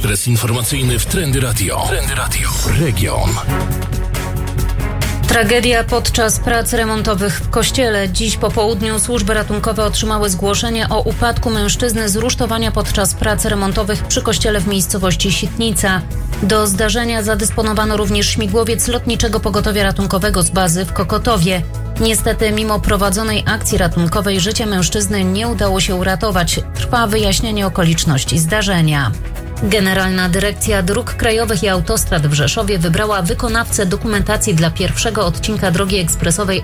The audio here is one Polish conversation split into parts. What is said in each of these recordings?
Ekspres informacyjny w Trendy Radio. Trendy Radio. Region. Tragedia podczas prac remontowych w kościele. Dziś po południu służby ratunkowe otrzymały zgłoszenie o upadku mężczyzny z rusztowania podczas prac remontowych przy kościele w miejscowości Sitnica. Do zdarzenia zadysponowano również śmigłowiec Lotniczego Pogotowia Ratunkowego z bazy w Kokotowie. Niestety, mimo prowadzonej akcji ratunkowej życie mężczyzny nie udało się uratować. Trwa wyjaśnienie okoliczności zdarzenia. Generalna Dyrekcja Dróg Krajowych i Autostrad w Rzeszowie wybrała wykonawcę dokumentacji dla pierwszego odcinka drogi ekspresowej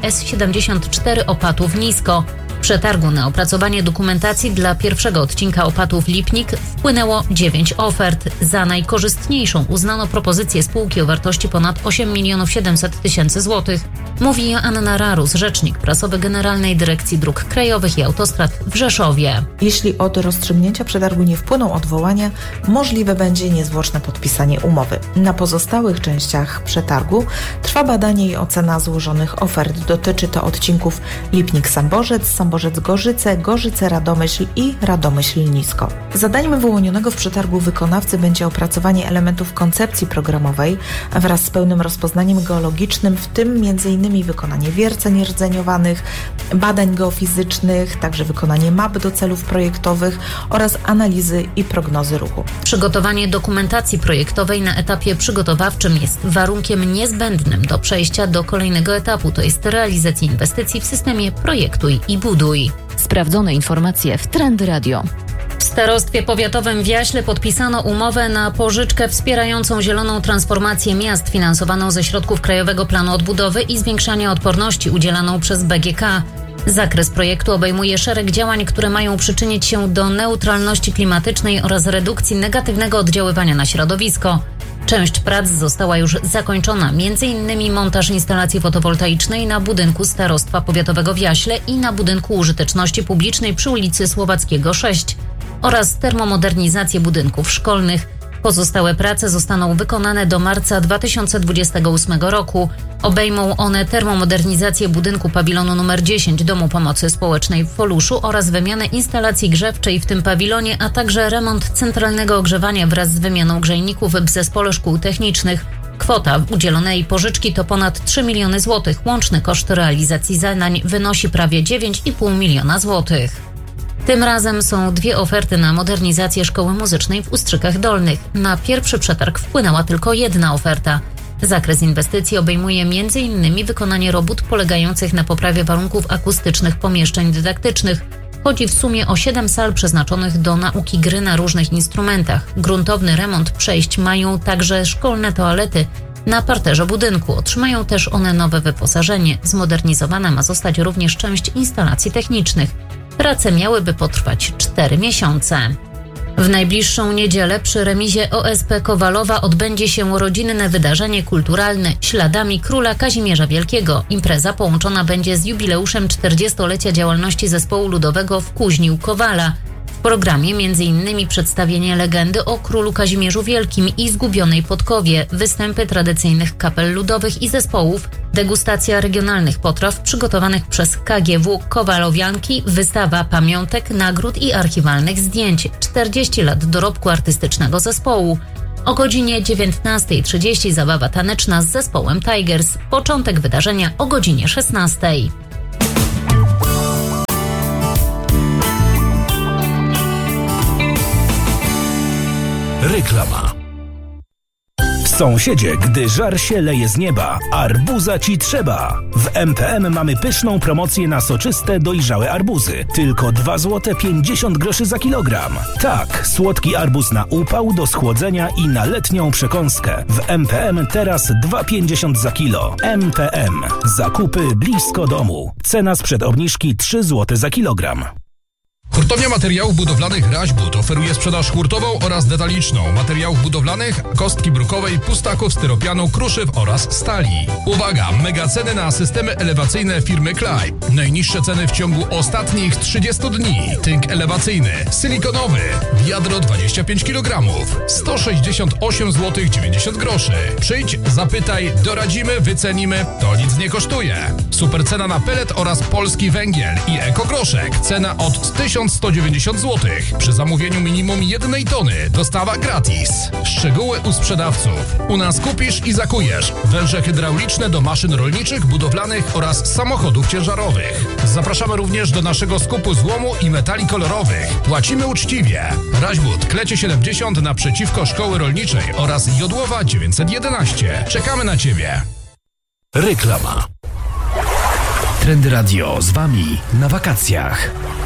S74 Opatów-Nisko. W przetargu na opracowanie dokumentacji dla pierwszego odcinka Opatów-Lipnik wpłynęło 9 ofert. Za najkorzystniejszą uznano propozycję spółki o wartości ponad 8 700 000 złotych. Mówi Joanna Rarus, rzecznik prasowy Generalnej Dyrekcji Dróg Krajowych i Autostrad w Rzeszowie. Jeśli od rozstrzygnięcia przetargu nie wpłyną odwołania, możliwe będzie niezwłoczne podpisanie umowy. Na pozostałych częściach przetargu trwa badanie i ocena złożonych ofert. Dotyczy to odcinków Lipnik-Samborzec, Samborzec-Gorzyce, Gorzyce-Radomyśl i Radomyśl-Nisko. Zadaniem wyłonionego w przetargu wykonawcy będzie opracowanie elementów koncepcji programowej wraz z pełnym rozpoznaniem geologicznym, w tym m.in. wykonanie wierceń rdzeniowanych, badań geofizycznych, także wykonanie map do celów projektowych oraz analizy i prognozy ruchu. Przygotowanie dokumentacji projektowej na etapie przygotowawczym jest warunkiem niezbędnym do przejścia do kolejnego etapu, to jest realizacji inwestycji w systemie Projektuj i Buduj. Sprawdzone informacje w Trendy Radio. W Starostwie Powiatowym w Jaśle podpisano umowę na pożyczkę wspierającą zieloną transformację miast finansowaną ze środków Krajowego Planu Odbudowy i Zwiększania Odporności udzielaną przez BGK. Zakres projektu obejmuje szereg działań, które mają przyczynić się do neutralności klimatycznej oraz redukcji negatywnego oddziaływania na środowisko. Część prac została już zakończona, m.in. montaż instalacji fotowoltaicznej na budynku Starostwa Powiatowego w Jaśle i na budynku użyteczności publicznej przy ulicy Słowackiego 6 oraz termomodernizację budynków szkolnych. Pozostałe prace zostaną wykonane do marca 2028 roku. Obejmą one termomodernizację budynku pawilonu nr 10 Domu Pomocy Społecznej w Foluszu oraz wymianę instalacji grzewczej w tym pawilonie, a także remont centralnego ogrzewania wraz z wymianą grzejników w zespole szkół technicznych. Kwota udzielonej pożyczki to ponad 3 miliony złotych. Łączny koszt realizacji zadań wynosi prawie 9,5 miliona złotych. Tym razem są 2 oferty na modernizację szkoły muzycznej w Ustrzykach Dolnych. Na pierwszy przetarg wpłynęła tylko 1 oferta. Zakres inwestycji obejmuje m.in. wykonanie robót polegających na poprawie warunków akustycznych pomieszczeń dydaktycznych. Chodzi w sumie o 7 sal przeznaczonych do nauki gry na różnych instrumentach. Gruntowny remont przejść mają także szkolne toalety na parterze budynku. Otrzymają też one nowe wyposażenie. Zmodernizowana ma zostać również część instalacji technicznych. Prace miałyby potrwać 4 miesiące. W najbliższą niedzielę przy remizie OSP Kowalowa odbędzie się rodzinne wydarzenie kulturalne Śladami Króla Kazimierza Wielkiego. Impreza połączona będzie z jubileuszem 40-lecia działalności zespołu ludowego w Kuźniu Kowala. W programie m.in. przedstawienie legendy o królu Kazimierzu Wielkim i zgubionej Podkowie, występy tradycyjnych kapel ludowych i zespołów, degustacja regionalnych potraw przygotowanych przez KGW Kowalowianki, wystawa pamiątek, nagród i archiwalnych zdjęć, 40 lat dorobku artystycznego zespołu. O godzinie 19:30 zabawa taneczna z zespołem Tigers. Początek wydarzenia o godzinie 16:00. Reklama. W sąsiedzie, gdy żar się leje z nieba, arbuza ci trzeba. W MPM mamy pyszną promocję na soczyste, dojrzałe arbuzy. Tylko 2,50 zł za kilogram. Tak, słodki arbuz na upał, do schłodzenia i na letnią przekąskę. W MPM teraz 2,50 za kilo. MPM. Zakupy blisko domu. Cena sprzed obniżki 3 zł za kilogram. Hurtownia Materiałów Budowlanych Raźbud oferuje sprzedaż hurtową oraz detaliczną materiałów budowlanych, kostki brukowej, pustaków, styropianu, kruszyw oraz stali. Uwaga! Mega ceny na systemy elewacyjne firmy Klaj. Najniższe ceny w ciągu ostatnich 30 dni. Tynk elewacyjny, silikonowy, wiadro 25 kg, 168 zł 90 groszy. Przyjdź, zapytaj, doradzimy, wycenimy, to nic nie kosztuje. Super cena na pelet oraz polski węgiel i ekogroszek. Cena od 1100 190 zł. Przy zamówieniu minimum 1 tony dostawa gratis. Szczegóły u sprzedawców. U nas kupisz i zakujesz węże hydrauliczne do maszyn rolniczych, budowlanych oraz samochodów ciężarowych. Zapraszamy również do naszego skupu złomu i metali kolorowych. Płacimy uczciwie. Raźbud, Klecie 70 naprzeciwko Szkoły Rolniczej oraz Jodłowa 911. Czekamy na Ciebie. Reklama. Trendy Radio z Wami na wakacjach.